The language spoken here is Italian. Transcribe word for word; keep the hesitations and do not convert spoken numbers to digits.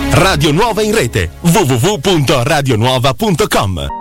Radio Nuova in rete w w w punto radio nuova punto com.